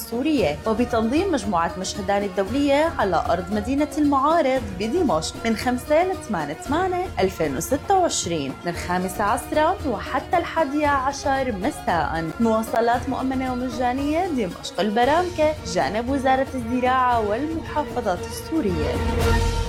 السورية، وبتنظيم مجموعة مشهدان الدولية على أرض مدينة المعارض بدمشق من 5 ل 8/8/2026 من 5 عصرا وحتى 11 مساء. مواصلات مؤمنة ومجانية دمشق البرامكة جانب وزارة الزراعة والمحافظات السورية.